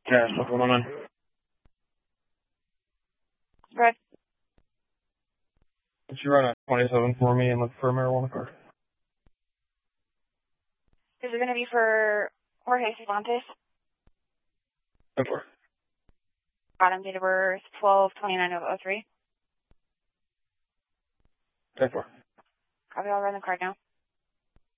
Yeah, what's going on? Right. Did you run a 27 for me and look for a marijuana card? Is it going to be for Jorge Cervantes? 10-4. Got him, date of birth 12/29/03. 10-4. Copy, I'll run the card now.